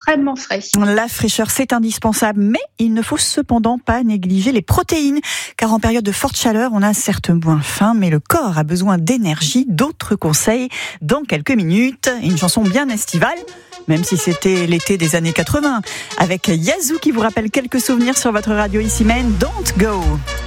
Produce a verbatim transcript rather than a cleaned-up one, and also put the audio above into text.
extrêmement frais. La fraîcheur, c'est indispensable, mais il ne faut cependant pas négliger les protéines, car en période de forte chaleur, on a certes moins faim, mais le corps a besoin d'énergie. D'autres conseils dans quelques minutes. Une chanson bien estivale, même si c'était l'été des années quatre-vingts, avec Yazoo qui vous rappelle quelques souvenirs sur votre radio ici même. Don't Go.